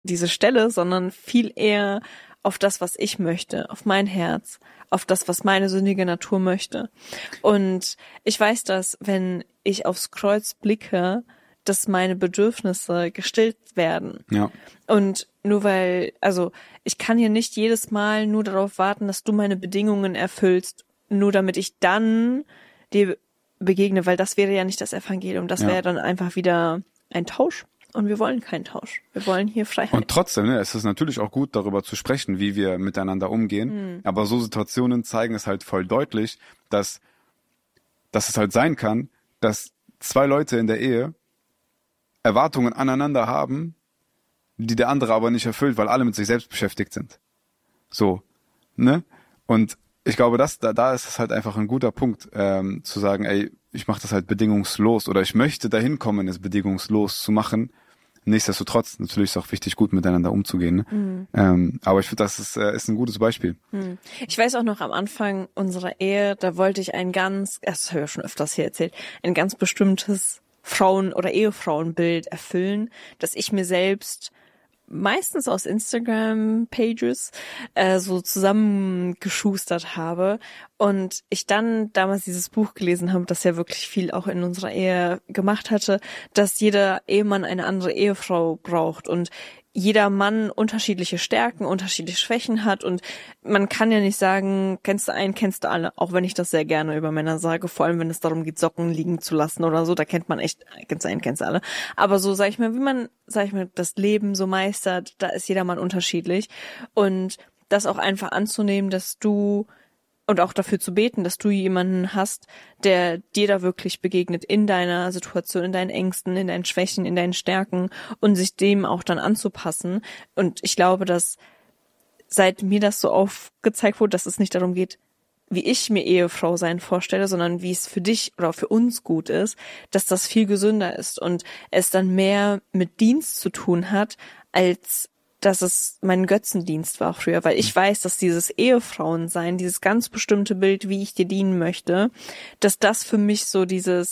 diese Stelle, sondern viel eher auf das, was ich möchte, auf mein Herz, auf das, was meine sündige Natur möchte. Und ich weiß, dass wenn ich aufs Kreuz blicke, dass meine Bedürfnisse gestillt werden. Ja. Und nur weil, also ich kann hier nicht jedes Mal nur darauf warten, dass du meine Bedingungen erfüllst, nur damit ich dann dir begegne, weil das wäre ja nicht das Evangelium. Das wäre dann einfach wieder ein Tausch. Und wir wollen keinen Tausch. Wir wollen hier Freiheit. Und trotzdem, ne, es ist natürlich auch gut, darüber zu sprechen, wie wir miteinander umgehen. Aber so Situationen zeigen es halt voll deutlich, dass es halt sein kann, dass zwei Leute in der Ehe Erwartungen aneinander haben, die der andere aber nicht erfüllt, weil alle mit sich selbst beschäftigt sind. So, ne? Und ich glaube, da ist es halt einfach ein guter Punkt, zu sagen, ey, ich mache das halt bedingungslos oder ich möchte dahin kommen, es bedingungslos zu machen. Nichtsdestotrotz, natürlich ist es auch wichtig, gut miteinander umzugehen. Ne? Aber ich finde, das ist ein gutes Beispiel. Ich weiß auch noch am Anfang unserer Ehe, da wollte ich das habe ich ja schon öfters hier erzählt, ein ganz bestimmtes Frauen- oder Ehefrauenbild erfüllen, dass ich mir selbst meistens aus Instagram-Pages so zusammengeschustert habe und ich dann damals dieses Buch gelesen habe, das ja wirklich viel auch in unserer Ehe gemacht hatte, dass jeder Ehemann eine andere Ehefrau braucht und jeder Mann unterschiedliche Stärken, unterschiedliche Schwächen hat und man kann ja nicht sagen, kennst du einen, kennst du alle, auch wenn ich das sehr gerne über Männer sage, vor allem wenn es darum geht, Socken liegen zu lassen oder so, da kennt man echt, kennst du einen, kennst du alle. Aber so, sag ich mal, wie man, das Leben so meistert, da ist jeder Mann unterschiedlich und das auch einfach anzunehmen, dass du und auch dafür zu beten, dass du jemanden hast, der dir da wirklich begegnet in deiner Situation, in deinen Ängsten, in deinen Schwächen, in deinen Stärken und sich dem auch dann anzupassen. Und ich glaube, dass seit mir das so aufgezeigt wurde, dass es nicht darum geht, wie ich mir Ehefrau sein vorstelle, sondern wie es für dich oder für uns gut ist, dass das viel gesünder ist und es dann mehr mit Dienst zu tun hat, als dass es mein Götzendienst war früher, weil ich weiß, dass dieses Ehefrauensein, dieses ganz bestimmte Bild, wie ich dir dienen möchte, dass das für mich so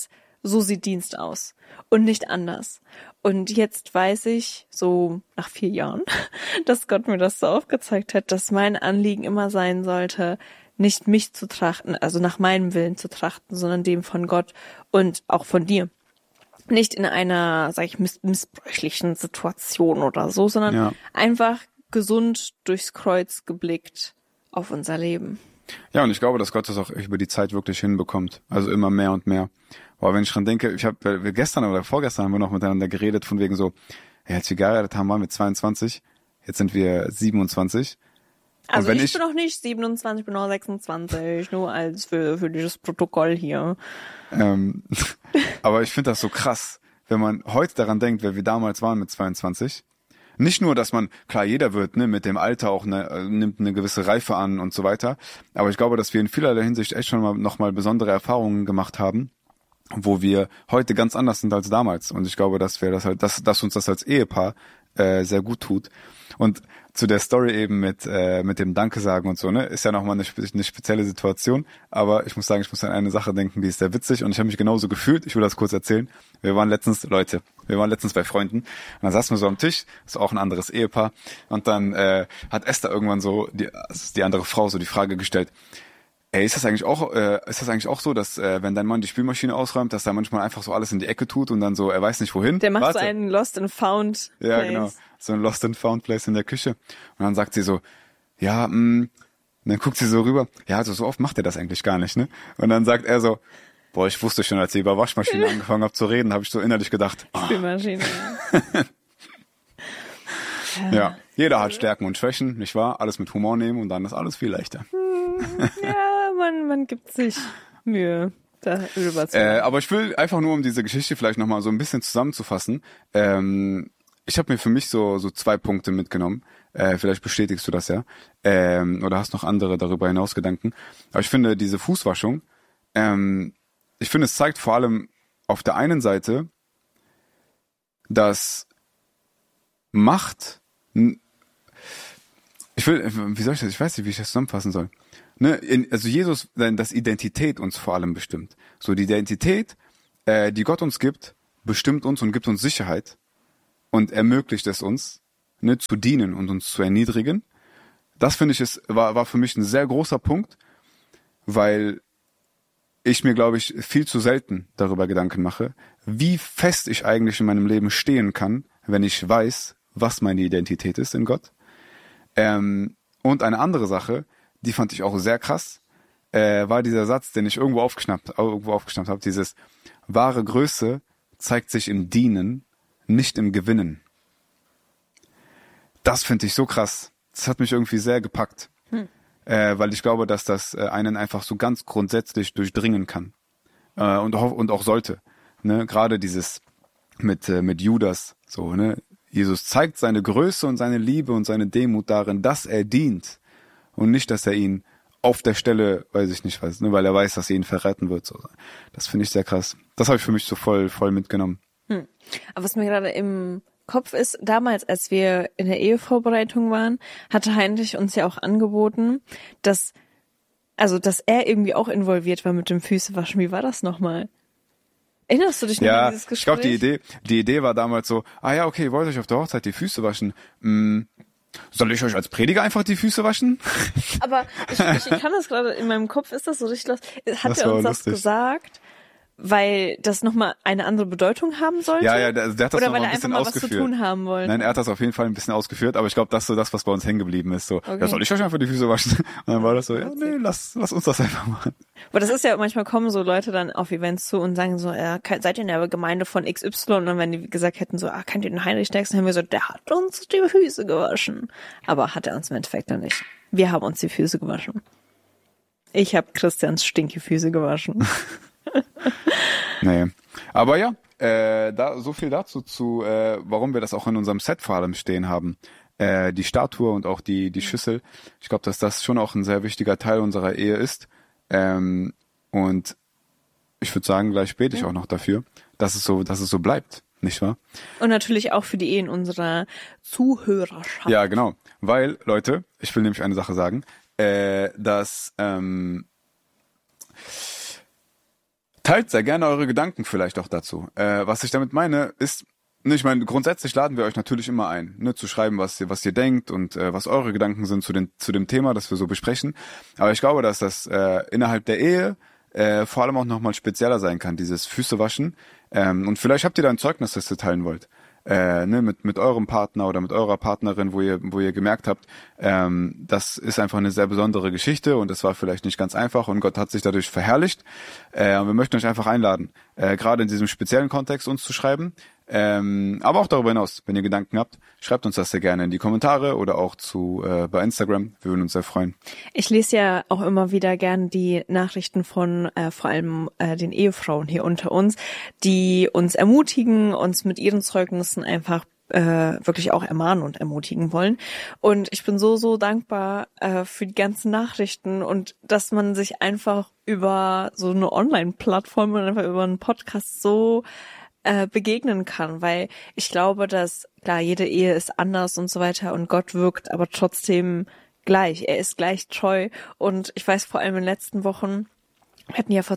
sieht Dienst aus und nicht anders. Und jetzt weiß ich, so nach 4 Jahren, dass Gott mir das so aufgezeigt hat, dass mein Anliegen immer sein sollte, nicht mich zu trachten, also nach meinem Willen zu trachten, sondern dem von Gott und auch von dir. Nicht in einer, sag ich, missbräuchlichen Situation oder so, sondern einfach gesund durchs Kreuz geblickt auf unser Leben. Ja, und ich glaube, dass Gott das auch über die Zeit wirklich hinbekommt. Also immer mehr und mehr. Aber wenn ich dran denke, wir gestern oder vorgestern haben wir noch miteinander geredet, von wegen so, als wir geheiratet haben, waren wir 22, jetzt sind wir 27. Also ich bin noch nicht 27, ich bin noch 26, nur als für dieses Protokoll hier. Aber ich finde das so krass, wenn man heute daran denkt, wer wir damals waren mit 22. Nicht nur, dass man, klar, jeder wird mit dem Alter auch nimmt eine gewisse Reife an und so weiter. Aber ich glaube, dass wir in vielerlei Hinsicht echt schon noch mal besondere Erfahrungen gemacht haben, wo wir heute ganz anders sind als damals. Und ich glaube, dass wir dass uns das als Ehepaar sehr gut tut. Und zu der Story eben mit dem Danke sagen und so, ne, ist ja nochmal eine spezielle Situation, aber ich muss sagen, ich muss an eine Sache denken, die ist sehr witzig und ich habe mich genauso gefühlt, ich will das kurz erzählen. Wir waren letztens bei Freunden und dann saßen wir so am Tisch, ist auch ein anderes Ehepaar und dann hat Esther irgendwann so, die andere Frau so die Frage gestellt, ey, ist das eigentlich auch so, dass wenn dein Mann die Spülmaschine ausräumt, dass er manchmal einfach so alles in die Ecke tut und dann so, er weiß nicht wohin? Der macht so einen Lost and Found Place. Ja, genau. So ein Lost and Found Place in der Küche. Und dann sagt sie so, ja, und dann guckt sie so rüber, ja, also so oft macht er das eigentlich gar nicht, ne? Und dann sagt er so, boah, ich wusste schon, als ihr über Waschmaschine angefangen habt zu reden, habe ich so innerlich gedacht, Spülmaschine. Ja, jeder hat Stärken und Schwächen, nicht wahr? Alles mit Humor nehmen und dann ist alles viel leichter. Ja, man gibt sich Mühe, darüber zu reden. Aber ich will einfach nur, um diese Geschichte vielleicht nochmal so ein bisschen zusammenzufassen, ich habe mir für mich so 2 Punkte mitgenommen. Vielleicht bestätigst du das ja. Oder hast noch andere darüber hinaus Gedanken. Aber ich finde, diese Fußwaschung, ich finde, es zeigt vor allem auf der einen Seite, dass Macht, ich weiß nicht, wie ich das zusammenfassen soll. Ne, also Jesus, dass Identität uns vor allem bestimmt. So die Identität, die Gott uns gibt, bestimmt uns und gibt uns Sicherheit und ermöglicht es uns, ne, zu dienen und uns zu erniedrigen. Das finde ich, war für mich ein sehr großer Punkt, weil ich mir, glaube ich, viel zu selten darüber Gedanken mache, wie fest ich eigentlich in meinem Leben stehen kann, wenn ich weiß, was meine Identität ist in Gott. Und eine andere Sache, die fand ich auch sehr krass, war dieser Satz, den ich irgendwo aufgeschnappt habe, dieses wahre Größe zeigt sich im Dienen, nicht im Gewinnen. Das finde ich so krass. Das hat mich irgendwie sehr gepackt. Weil ich glaube, dass das einen einfach so ganz grundsätzlich durchdringen kann. Und auch sollte. Ne? Gerade dieses mit Judas, so, ne? Jesus zeigt seine Größe und seine Liebe und seine Demut darin, dass er dient. Und nicht, dass er ihn auf der Stelle, weiß ich nicht was, ne? Weil er weiß, dass er ihn verraten wird. So. Das finde ich sehr krass. Das habe ich für mich so voll mitgenommen. Aber was mir gerade im Kopf ist, damals, als wir in der Ehevorbereitung waren, hatte Heinrich uns ja auch angeboten, dass er irgendwie auch involviert war mit dem Füßewaschen. Wie war das nochmal? Erinnerst du dich noch an dieses Gespräch? Ich glaube, die Idee war damals so, okay, ihr wollt euch auf der Hochzeit die Füße waschen. Soll ich euch als Prediger einfach die Füße waschen? Aber ich kann das gerade, in meinem Kopf ist das so richtig los. Hat er uns das gesagt, weil das nochmal eine andere Bedeutung haben sollte? Ja, der hat das oder noch weil mal er ein bisschen einfach mal was zu tun haben wollte? Nein, er hat das auf jeden Fall ein bisschen ausgeführt, aber ich glaube, das ist so das, was bei uns hängen geblieben ist. So, okay. Ja, soll ich euch einfach die Füße waschen? Und dann war das so, ja, nee, lass uns das einfach machen. Aber das ist ja, manchmal kommen so Leute dann auf Events zu und sagen so, seid ihr in der Gemeinde von XY? Und dann, wenn die gesagt hätten so, kennt ihr den Heinrich Stärksten? Dann haben wir so, der hat uns die Füße gewaschen. Aber hat er uns im Endeffekt dann nicht. Wir haben uns die Füße gewaschen. Ich habe Christians stinke Füße gewaschen. Nee. Aber ja, so viel dazu warum wir das auch in unserem Set vor allem stehen haben. Die Statue und auch die Schüssel. Ich glaube, dass das schon auch ein sehr wichtiger Teil unserer Ehe ist. Und ich würde sagen, gleich bete ich auch noch dafür, dass es so bleibt, nicht wahr? Und natürlich auch für die Ehen unserer Zuhörerschaft. Ja, genau. Weil, Leute, ich will nämlich eine Sache sagen, dass teilt sehr gerne eure Gedanken vielleicht auch dazu. Was ich damit meine, ist, ich meine, grundsätzlich laden wir euch natürlich immer ein, ne, zu schreiben, was ihr denkt und was eure Gedanken sind zu dem Thema, das wir so besprechen. Aber ich glaube, dass das innerhalb der Ehe vor allem auch nochmal spezieller sein kann, dieses Füße waschen. Und vielleicht habt ihr da ein Zeugnis, das ihr teilen wollt. Mit eurem Partner oder mit eurer Partnerin, wo ihr gemerkt habt, das ist einfach eine sehr besondere Geschichte und es war vielleicht nicht ganz einfach und Gott hat sich dadurch verherrlicht. Und wir möchten euch einfach einladen, gerade in diesem speziellen Kontext uns zu schreiben. Aber auch darüber hinaus, wenn ihr Gedanken habt, schreibt uns das sehr gerne in die Kommentare oder auch bei Instagram. Wir würden uns sehr freuen. Ich lese ja auch immer wieder gern die Nachrichten von vor allem den Ehefrauen hier unter uns, die uns ermutigen, uns mit ihren Zeugnissen einfach wirklich auch ermahnen und ermutigen wollen. Und ich bin so dankbar für die ganzen Nachrichten und dass man sich einfach über so eine Online-Plattform und einfach über einen Podcast so begegnen kann, weil ich glaube, dass, klar, jede Ehe ist anders und so weiter und Gott wirkt aber trotzdem gleich. Er ist gleich treu und ich weiß vor allem in den letzten Wochen, wir hatten ja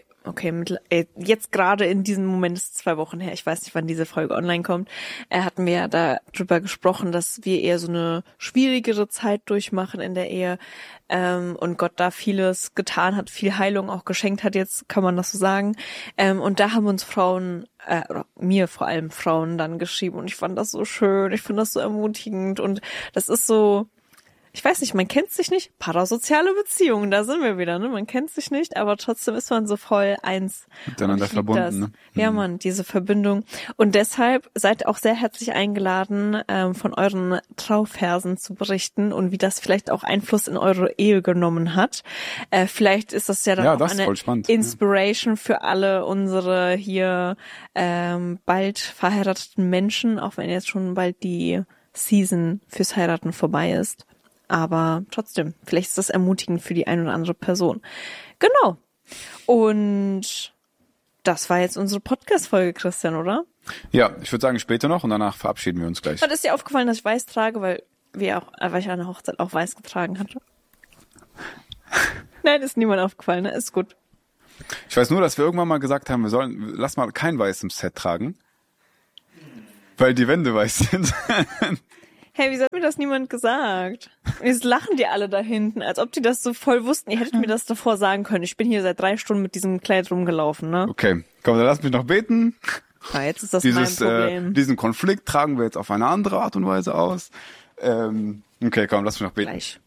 jetzt gerade in diesem Moment ist 2 Wochen her, ich weiß nicht, wann diese Folge online kommt, hatten wir ja darüber gesprochen, dass wir eher so eine schwierigere Zeit durchmachen in der Ehe und Gott da vieles getan hat, viel Heilung auch geschenkt hat, jetzt kann man das so sagen. Und da haben uns Frauen, oder mir vor allem Frauen dann geschrieben und ich fand das so schön, ich finde das so ermutigend und das ist so, ich weiß nicht, man kennt sich nicht, parasoziale Beziehungen, da sind wir wieder, ne? Man kennt sich nicht, aber trotzdem ist man so voll eins. Miteinander verbunden, ne? Ja, Mann, diese Verbindung. Und deshalb seid auch sehr herzlich eingeladen, von euren Trauversen zu berichten und wie das vielleicht auch Einfluss in eure Ehe genommen hat. Vielleicht ist das ja dann auch eine Inspiration für alle unsere hier bald verheirateten Menschen, auch wenn jetzt schon bald die Season fürs Heiraten vorbei ist. Aber trotzdem, vielleicht ist das ermutigend für die eine oder andere Person. Genau. Und das war jetzt unsere Podcast-Folge, Christian, oder? Ja, ich würde sagen später noch und danach verabschieden wir uns gleich. Hat es dir aufgefallen, dass ich weiß trage, weil ich an der Hochzeit auch weiß getragen hatte? Nein, ist niemand aufgefallen, ne? Ist gut. Ich weiß nur, dass wir irgendwann mal gesagt haben, lass mal kein Weiß im Set tragen, weil die Wände weiß sind. Hey, wieso hat mir das niemand gesagt? Jetzt lachen die alle da hinten, als ob die das so voll wussten. Ihr hättet mir das davor sagen können. Ich bin hier seit 3 Stunden mit diesem Kleid rumgelaufen, ne? Okay, komm, dann lass mich noch beten. Ja, jetzt ist das mein Problem. Diesen Konflikt tragen wir jetzt auf eine andere Art und Weise aus. Okay, komm, lass mich noch beten. Gleich.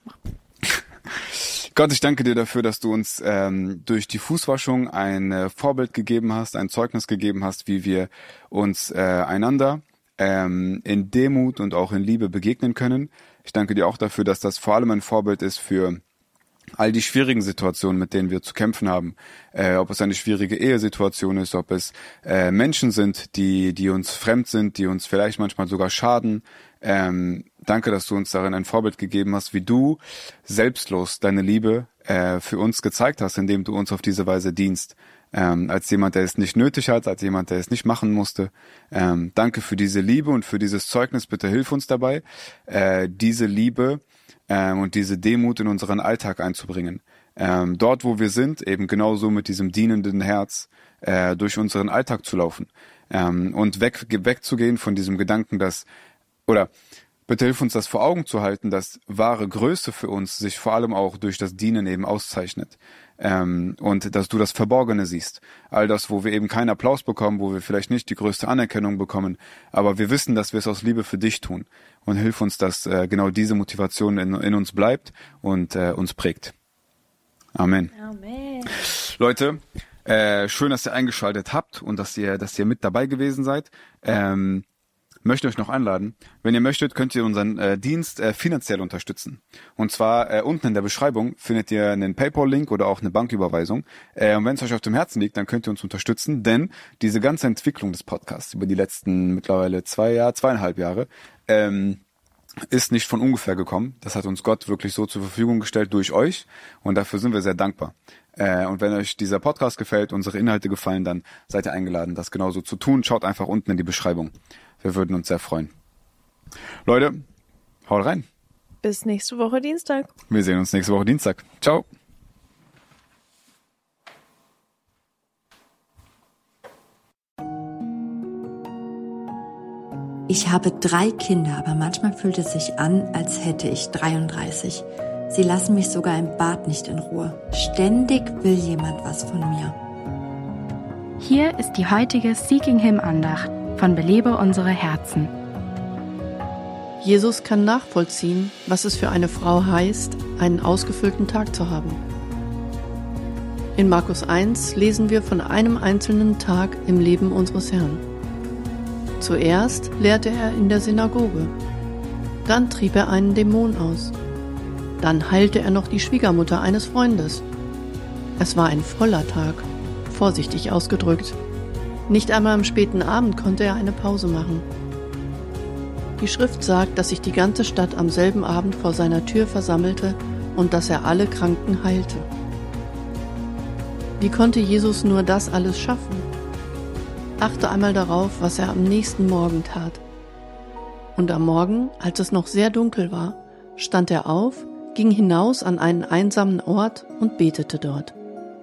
Gott, ich danke dir dafür, dass du uns durch die Fußwaschung ein Vorbild gegeben hast, ein Zeugnis gegeben hast, wie wir uns einander in Demut und auch in Liebe begegnen können. Ich danke dir auch dafür, dass das vor allem ein Vorbild ist für all die schwierigen Situationen, mit denen wir zu kämpfen haben. Ob es eine schwierige Ehesituation ist, ob es Menschen sind, die uns fremd sind, die uns vielleicht manchmal sogar schaden. Danke, dass du uns darin ein Vorbild gegeben hast, wie du selbstlos deine Liebe für uns gezeigt hast, indem du uns auf diese Weise dienst. Als jemand, der es nicht nötig hat, als jemand, der es nicht machen musste. Danke für diese Liebe und für dieses Zeugnis. Bitte hilf uns dabei, diese Liebe und diese Demut in unseren Alltag einzubringen. Dort, wo wir sind, eben genauso mit diesem dienenden Herz durch unseren Alltag zu laufen. Und wegzugehen von diesem Gedanken, bitte hilf uns, das vor Augen zu halten, dass wahre Größe für uns sich vor allem auch durch das Dienen eben auszeichnet. Und dass du das Verborgene siehst. All das, wo wir eben keinen Applaus bekommen, wo wir vielleicht nicht die größte Anerkennung bekommen, aber wir wissen, dass wir es aus Liebe für dich tun. Und hilf uns, dass genau diese Motivation in uns bleibt und uns prägt. Amen. Amen. Leute, schön, dass ihr eingeschaltet habt und dass ihr mit dabei gewesen seid. Möchte euch noch einladen. Wenn ihr möchtet, könnt ihr unseren Dienst finanziell unterstützen. Und zwar unten in der Beschreibung findet ihr einen PayPal-Link oder auch eine Banküberweisung. Und wenn es euch auf dem Herzen liegt, dann könnt ihr uns unterstützen, denn diese ganze Entwicklung des Podcasts über die letzten mittlerweile 2,5 Jahre ist nicht von ungefähr gekommen. Das hat uns Gott wirklich so zur Verfügung gestellt durch euch und dafür sind wir sehr dankbar. Und wenn euch dieser Podcast gefällt, unsere Inhalte gefallen, dann seid ihr eingeladen, das genauso zu tun. Schaut einfach unten in die Beschreibung. Wir würden uns sehr freuen. Leute, haut rein. Bis nächste Woche Dienstag. Wir sehen uns nächste Woche Dienstag. Ciao. Ich habe 3 Kinder, aber manchmal fühlt es sich an, als hätte ich 33. Sie lassen mich sogar im Bad nicht in Ruhe. Ständig will jemand was von mir. Hier ist die heutige Seeking Him Andacht von Belebe unsere Herzen. Jesus kann nachvollziehen, was es für eine Frau heißt, einen ausgefüllten Tag zu haben. In Markus 1 lesen wir von einem einzelnen Tag im Leben unseres Herrn. Zuerst lehrte er in der Synagoge, dann trieb er einen Dämon aus, dann heilte er noch die Schwiegermutter eines Freundes. Es war ein voller Tag, vorsichtig ausgedrückt. Nicht einmal am späten Abend konnte er eine Pause machen. Die Schrift sagt, dass sich die ganze Stadt am selben Abend vor seiner Tür versammelte und dass er alle Kranken heilte. Wie konnte Jesus nur das alles schaffen? Achte einmal darauf, was er am nächsten Morgen tat. Und am Morgen, als es noch sehr dunkel war, stand er auf, ging hinaus an einen einsamen Ort und betete dort.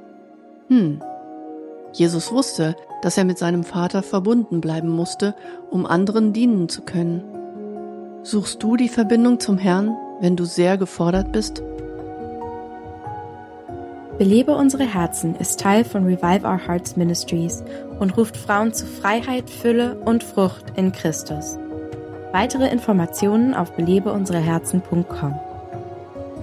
Jesus wusste, dass er mit seinem Vater verbunden bleiben musste, um anderen dienen zu können. Suchst du die Verbindung zum Herrn, wenn du sehr gefordert bist? Belebe unsere Herzen ist Teil von Revive Our Hearts Ministries und ruft Frauen zu Freiheit, Fülle und Frucht in Christus. Weitere Informationen auf belebeunsereherzen.com.